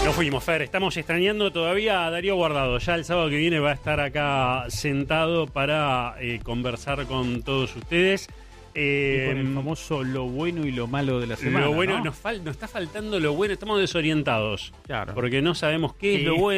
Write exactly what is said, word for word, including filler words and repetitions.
Nos fuimos, Fer. Estamos extrañando todavía a Darío Guardado. Ya el sábado que viene va a estar acá sentado para eh, conversar con todos ustedes. Eh, y con el famoso lo bueno y lo malo de la semana. Lo bueno, ¿no? nos, fal, nos está faltando lo bueno. Estamos desorientados. Claro. Porque no sabemos qué Sí. es lo bueno.